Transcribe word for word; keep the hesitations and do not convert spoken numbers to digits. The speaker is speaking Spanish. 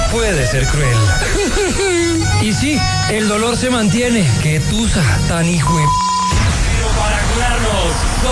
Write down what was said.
puede ser cruel. Y sí, el dolor se mantiene. Qué tusa tan hijo de... Pero para curarnos,